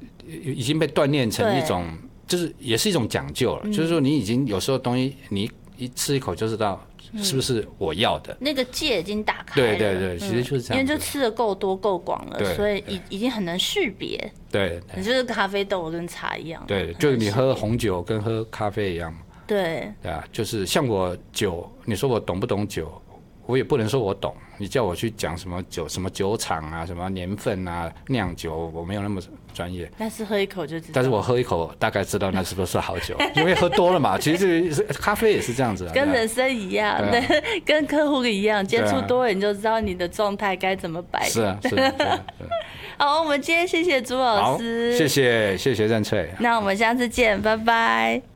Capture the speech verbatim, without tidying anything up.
已经被锻炼成一种，就是也是一种讲究了。嗯、就是说，你已经有时候东西，你一吃一口就知道是不是我要的。嗯、 那个戒已经打开了。 对对对，其实就是这样、嗯。 因为就吃的够多够广了，所以已已经很能识别。 对， 你就是咖啡豆跟茶一样。 对，就你喝红酒跟喝咖啡一样嘛。 对。 对啊，就是像我酒，你说我懂不懂酒？我也不能说我懂，你叫我去讲什么酒、什么酒厂啊、什么年份啊、酿酒，我没有那么专业。 但是喝一口就知道。 但是我喝一口，大概知道那是不是好酒，因为喝多了嘛。其实咖啡也是这样子、啊， 跟人生一样，对，啊、对跟客户一样，接触多了你就知道你的状态该怎么摆。 是啊，是啊。是啊是啊好，我们今天谢谢朱老师， 谢谢谢谢任翠。 那我们下次见，拜拜。